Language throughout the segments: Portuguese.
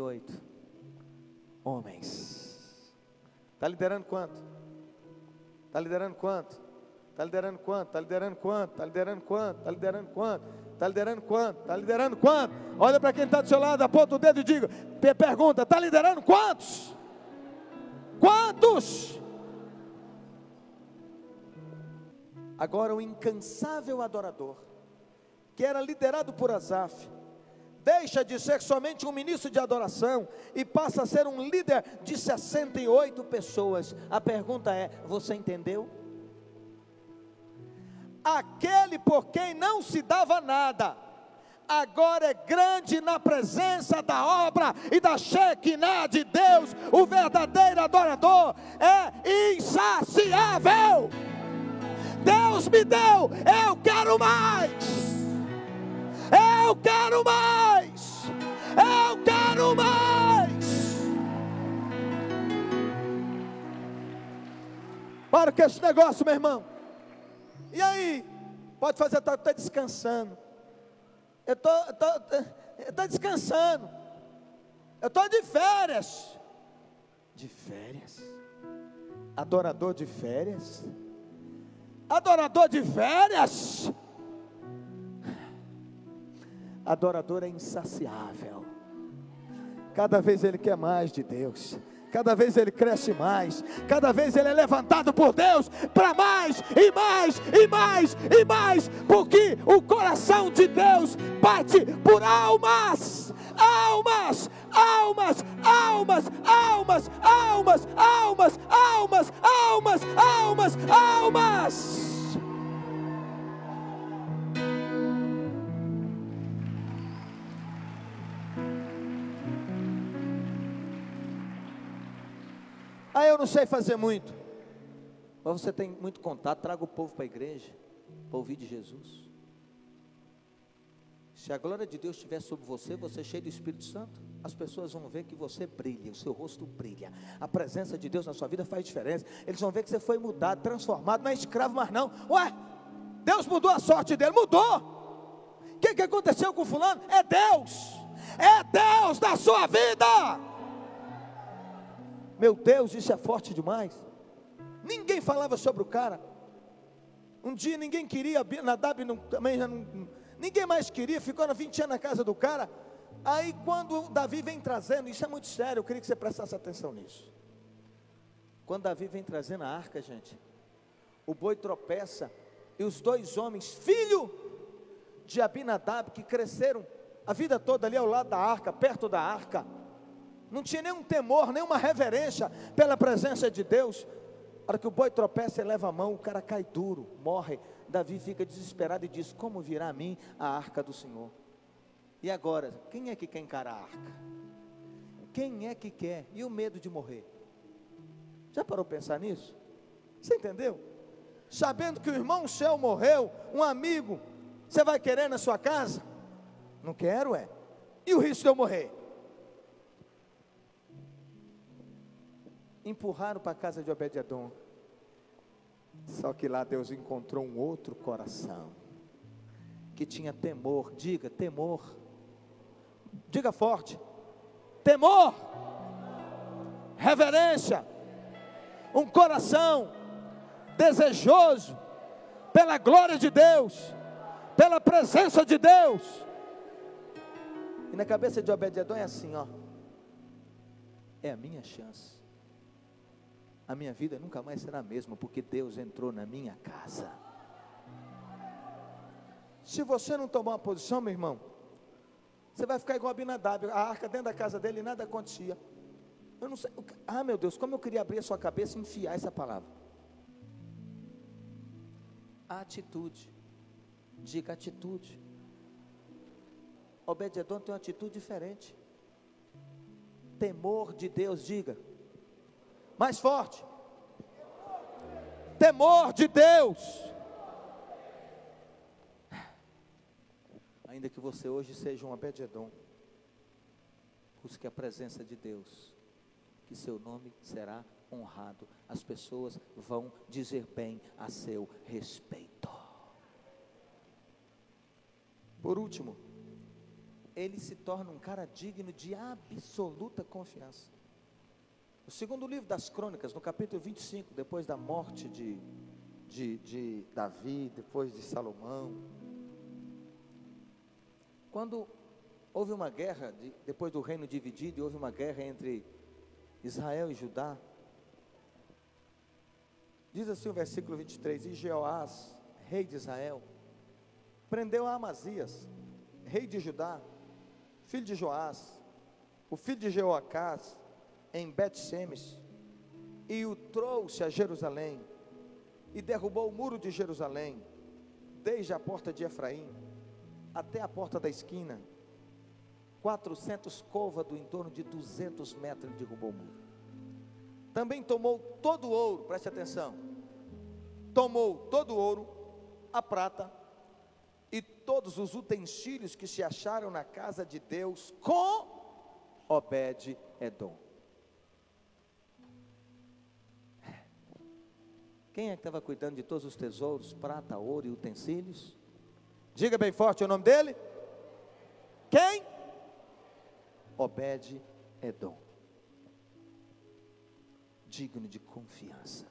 68 homens. Está liderando quanto? Está liderando quanto? Está liderando quanto? Está liderando quanto? Está liderando quanto? Está liderando quanto? Está liderando quanto? Está liderando quanto? Olha para quem está do seu lado, aponta o dedo e diga, pergunta, está liderando quantos? Quantos? Agora o incansável adorador, que era liderado por Asaf, deixa de ser somente um ministro de adoração e passa a ser um líder de 68 pessoas. A pergunta é, você entendeu? Aquele por quem não se dava nada, agora é grande na presença da obra e da Shekinah de Deus. O verdadeiro adorador é insaciável. Deus me deu, eu quero mais. Eu quero mais. Eu quero mais. Para com esse negócio, meu irmão. E aí? Pode fazer, está descansando. Eu estou descansando. Eu estou de férias. De férias? Adorador de férias? Adorador de férias? Adorador é insaciável. Cada vez ele quer mais de Deus. Cada vez ele cresce mais. Cada vez ele é levantado por Deus para mais e mais e mais e mais. Porque o coração de Deus bate por almas. Almas, almas, almas, almas, almas, almas, almas, almas, almas, almas. Eu não sei fazer muito, mas você tem muito contato, traga o povo para a igreja, para ouvir de Jesus. Se a glória de Deus estiver sobre você, você é cheio do Espírito Santo, as pessoas vão ver que você brilha, o seu rosto brilha, a presença de Deus na sua vida faz diferença, eles vão ver que você foi mudado, transformado, não é escravo mais não. Ué, Deus mudou a sorte dele, mudou. O que aconteceu com fulano? É Deus na sua vida. Meu Deus, isso é forte demais. Ninguém falava sobre o cara. Um dia ninguém queria, Nadab também já não, ninguém mais queria, ficou 20 anos na casa do cara. Aí quando Davi vem trazendo, isso é muito sério, eu queria que você prestasse atenção nisso. Quando Davi vem trazendo a arca, gente, o boi tropeça, e os dois homens, filho de Abinadab, que cresceram a vida toda ali ao lado da arca, perto da arca, não tinha nenhum temor, nenhuma reverência pela presença de Deus. A hora que o boi tropeça, ele leva a mão, o cara cai duro, morre. Davi fica desesperado e diz, como virá a mim a arca do Senhor? E agora, quem é que quer encarar a arca? Quem é que quer? E o medo de morrer? Já parou para pensar nisso? Você entendeu? Sabendo que o irmão seu morreu, um amigo, você vai querer na sua casa? Não quero, é. E o risco de eu morrer? Empurraram para a casa de Obed-edom. Só que lá Deus encontrou um outro coração, que tinha temor. Diga, temor. Diga forte. Temor. Reverência. Um coração desejoso pela glória de Deus, pela presença de Deus. E na cabeça de Obed-edom é assim, ó. É a minha chance. A minha vida nunca mais será a mesma, porque Deus entrou na minha casa. Se você não tomar uma posição, meu irmão, você vai ficar igual a Abinadab, a arca dentro da casa dele e nada acontecia. Eu não sei, meu Deus, como eu queria abrir a sua cabeça e enfiar essa palavra. Atitude. Diga atitude. Obed-edom tem uma atitude diferente. Temor de Deus, diga. Mais forte. Temor de Deus. Ainda que você hoje seja um Obed-edom, busque a presença de Deus, que seu nome será honrado. As pessoas vão dizer bem a seu respeito. Por último, ele se torna um cara digno de absoluta confiança. No segundo livro das Crônicas, no capítulo 25, depois da morte de Davi, depois de Salomão, quando houve uma guerra, depois do reino dividido, houve uma guerra entre Israel e Judá, diz assim o versículo 23, e Jeoás, rei de Israel, prendeu a Amazias, rei de Judá, filho de Joás, o filho de Jeoacás, em Bet-Shemesh, e o trouxe a Jerusalém, e derrubou o muro de Jerusalém, desde a porta de Efraim, até a porta da esquina, 400 côvados, em torno de 200 metros, ele derrubou o muro. Também tomou todo o ouro, preste atenção, tomou todo o ouro, a prata, e todos os utensílios que se acharam na casa de Deus, com Obed-Edom. Quem é que estava cuidando de todos os tesouros, prata, ouro e utensílios? Diga bem forte o nome dele. Quem? Obed-Edom. Digno de confiança.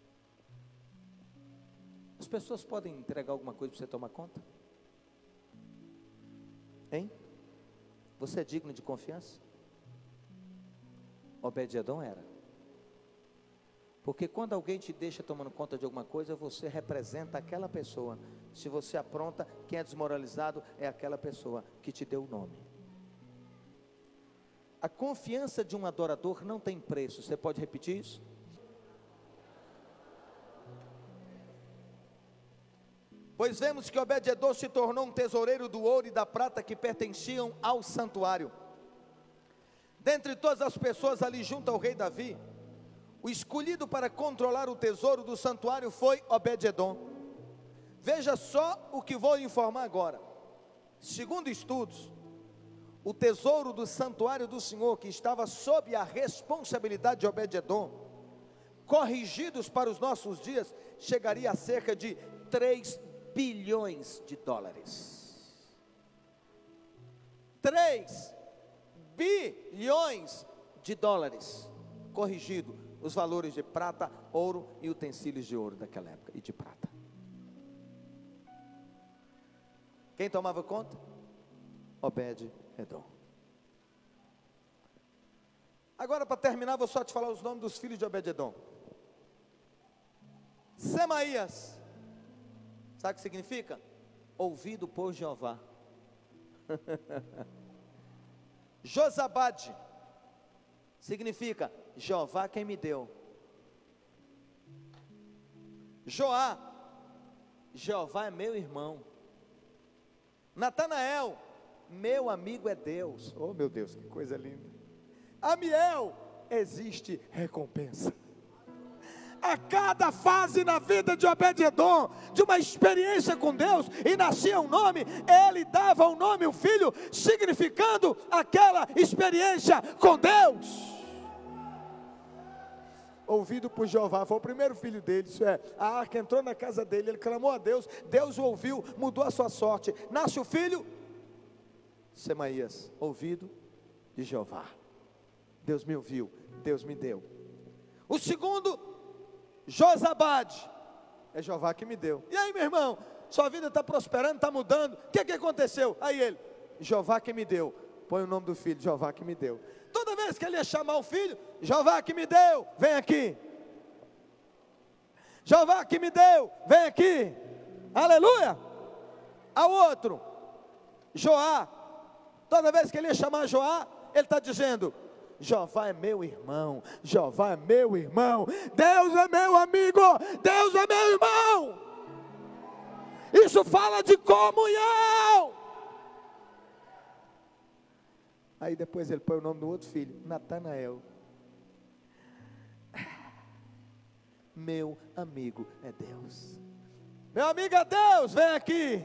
As pessoas podem entregar alguma coisa para você tomar conta? Hein? Você é digno de confiança? Obed-Edom era. Porque quando alguém te deixa tomando conta de alguma coisa, você representa aquela pessoa. Se você apronta, quem é desmoralizado é aquela pessoa que te deu o nome. A confiança de um adorador não tem preço. Você pode repetir isso? Pois vemos que Obed-Edom se tornou um tesoureiro do ouro e da prata que pertenciam ao santuário. Dentre todas as pessoas ali junto ao rei Davi, o escolhido para controlar o tesouro do santuário foi Obed-Edom. Veja só o que vou informar agora. Segundo estudos, o tesouro do santuário do Senhor, que estava sob a responsabilidade de Obed-Edom, corrigidos para os nossos dias, chegaria a cerca de 3 bilhões de dólares. 3 bilhões de dólares, corrigido os valores de prata, ouro e utensílios de ouro daquela época, e de prata. Quem tomava conta? Obed-Edom. Agora, para terminar, vou só te falar os nomes dos filhos de Obed-Edom. Semaías, sabe o que significa? Ouvido por Jeová. Josabade, significa Jeová quem me deu. Joá, Jeová é meu irmão. Natanael, meu amigo é Deus. Oh meu Deus, que coisa linda. Amiel, existe recompensa. A cada fase na vida de Obed-Edom, de uma experiência com Deus, e nascia um nome, ele dava um nome, um filho, significando aquela experiência com Deus. Ouvido por Jeová, foi o primeiro filho dele, isso é, a arca entrou na casa dele, ele clamou a Deus, Deus o ouviu, mudou a sua sorte, nasce o filho, Semaías, ouvido de Jeová, Deus me ouviu, Deus me deu. O segundo, Josabade, é Jeová que me deu. E aí meu irmão, sua vida está prosperando, está mudando, o que aconteceu? Aí ele, Jeová que me deu, põe o nome do filho, Jeová que me deu. Toda vez que ele ia chamar o filho, Jeová que me deu, vem aqui. Jeová que me deu, vem aqui. Aleluia. Ao outro, Joá, toda vez que ele ia chamar Joá, ele está dizendo, Jeová é meu irmão, Jeová é meu irmão, Deus é meu amigo, Deus é meu irmão. Isso fala de comunhão. Aí depois ele põe o nome do outro filho, Natanael. Meu amigo é Deus. Meu amigo é Deus, vem aqui.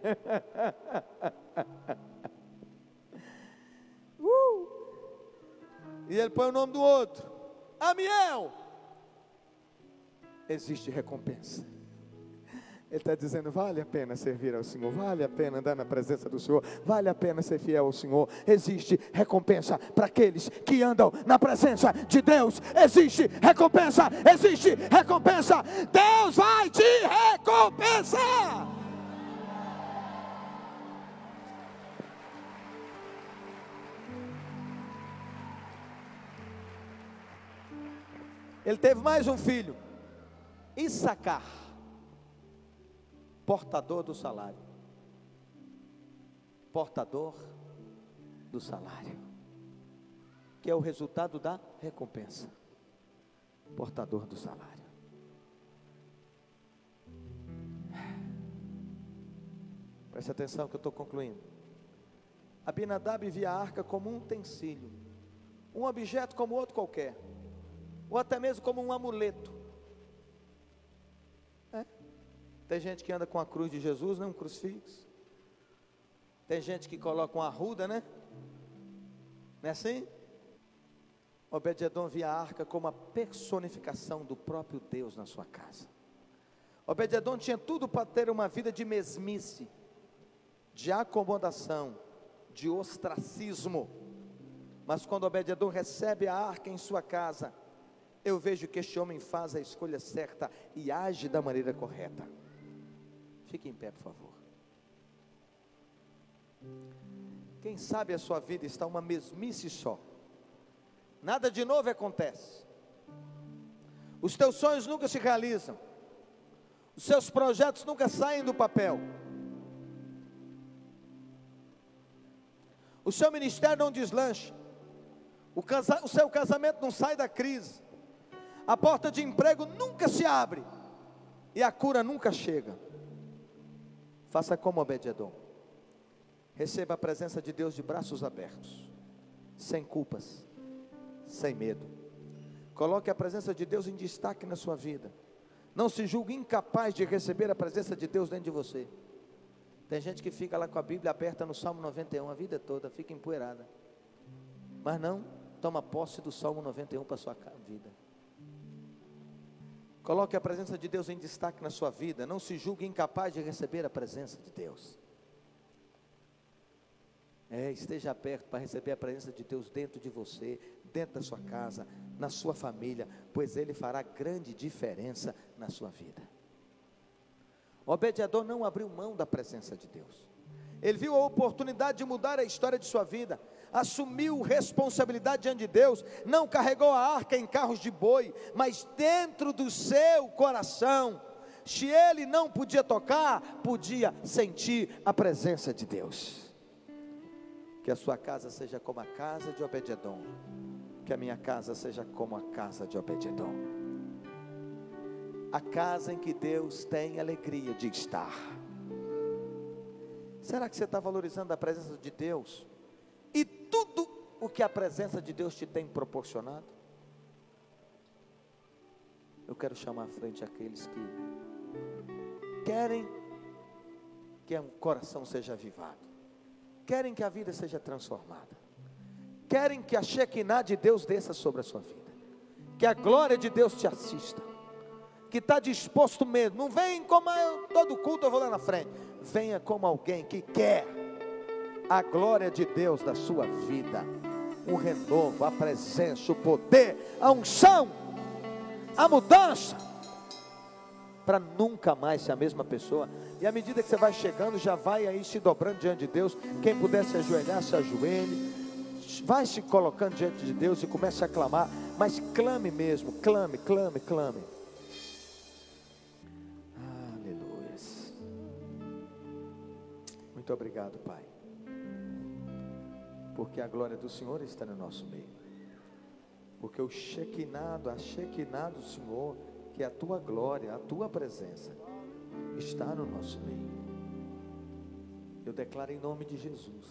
E ele põe o nome do outro, Amiel. Existe recompensa. Ele está dizendo: vale a pena servir ao Senhor, vale a pena andar na presença do Senhor, vale a pena ser fiel ao Senhor. Existe recompensa para aqueles que andam na presença de Deus. Existe recompensa, existe recompensa. Deus vai te recompensar. Ele teve mais um filho, Issacar, portador do salário. Portador do salário, que é o resultado da recompensa. Portador do salário. Preste atenção que eu estou concluindo. Abinadab via a arca como um utensílio, um objeto como outro qualquer, ou até mesmo como um amuleto. Tem gente que anda com a cruz de Jesus, né? Um crucifixo. Tem gente que coloca uma arruda, né? Não é assim? Obed-edom via a arca como a personificação do próprio Deus na sua casa. Obed-edom tinha tudo para ter uma vida de mesmice, de acomodação, de ostracismo. Mas quando Obed-edom recebe a arca em sua casa, eu vejo que este homem faz a escolha certa e age da maneira correta. Fique em pé, por favor. Quem sabe a sua vida está uma mesmice só. Nada de novo acontece. Os teus sonhos nunca se realizam. Os seus projetos nunca saem do papel. O seu ministério não deslancha. O seu casamento não sai da crise. A porta de emprego nunca se abre. E a cura nunca chega. Faça como Obed-edom. Receba a presença de Deus de braços abertos, sem culpas, sem medo. Coloque a presença de Deus em destaque na sua vida. Não se julgue incapaz de receber a presença de Deus dentro de você. Tem gente que fica lá com a Bíblia aberta no Salmo 91 a vida toda, fica empoeirada, mas não toma posse do Salmo 91 para a sua vida. Coloque a presença de Deus em destaque na sua vida. Não se julgue incapaz de receber a presença de Deus. Esteja perto para receber a presença de Deus dentro de você, dentro da sua casa, na sua família, pois Ele fará grande diferença na sua vida. Obed-edom não abriu mão da presença de Deus. Ele viu a oportunidade de mudar a história de sua vida, assumiu responsabilidade diante de Deus, não carregou a arca em carros de boi, mas dentro do seu coração, se ele não podia tocar, podia sentir a presença de Deus. Que a sua casa seja como a casa de Obed-edom, que a minha casa seja como a casa de Obed-edom, a casa em que Deus tem alegria de estar. Será que você está valorizando a presença de Deus e tudo o que a presença de Deus te tem proporcionado? Eu quero chamar à frente aqueles que querem que o coração seja avivado, querem que a vida seja transformada, querem que a Shekinah de Deus desça sobre a sua vida, que a glória de Deus te assista, que está disposto mesmo. Não vem como todo culto eu vou lá na frente. Venha como alguém que quer a glória de Deus da sua vida, um renovo, a presença, o poder, a unção, a mudança, para nunca mais ser a mesma pessoa. E à medida que você vai chegando, já vai aí se dobrando diante de Deus. Quem puder se ajoelhar, se ajoelhe, vai se colocando diante de Deus e comece a clamar, mas clame mesmo, clame, clame, clame. Muito obrigado, Pai, porque a glória do Senhor está no nosso meio, porque a Shekinah do Senhor, que é a tua glória, a tua presença, está no nosso meio. Eu declaro em nome de Jesus,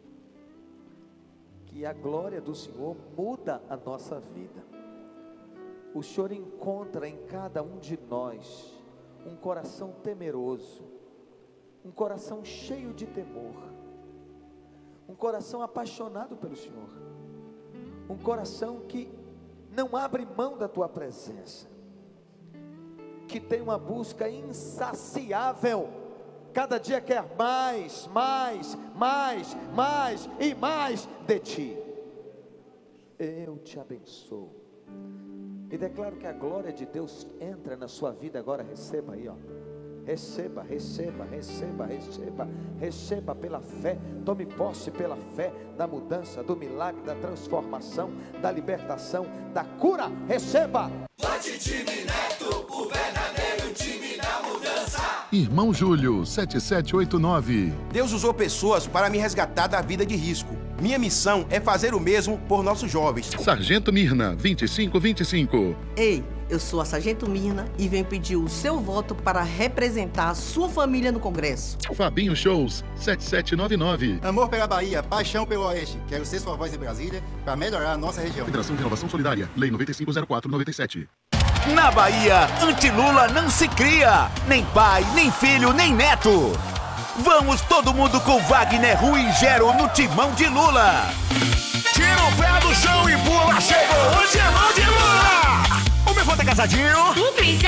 que a glória do Senhor muda a nossa vida. O Senhor encontra em cada um de nós um coração temeroso, um coração cheio de temor, um coração apaixonado pelo Senhor, um coração que não abre mão da tua presença, que que tem uma busca insaciável, cada dia quer mais, mais, mais, mais e mais de ti. Eu te abençoo e declaro que a glória de Deus entra na sua vida agora. Receba aí, ó. Receba, receba, receba, receba, receba pela fé. Tome posse pela fé da mudança, do milagre, da transformação, da libertação, da cura. Receba. Forte time Neto, o verdadeiro time da mudança. Irmão Júlio, 7789. Deus usou pessoas para me resgatar da vida de risco. Minha missão é fazer o mesmo por nossos jovens. Sargento Mirna, 2525. Ei, eu sou a Sargento Mirna e venho pedir o seu voto para representar a sua família no Congresso. Fabinho Shows, 7799. Amor pela Bahia, paixão pelo Oeste. Quero ser sua voz em Brasília para melhorar a nossa região. Federação de Renovação Solidária, Lei 9504/97. Na Bahia, anti-Lula não se cria. Nem pai, nem filho, nem neto. Vamos todo mundo com Wagner, Rui e Gero no timão de Lula. Tira o pé do chão e pula. Chegou o timão de Lula. O meu voto é casadinho.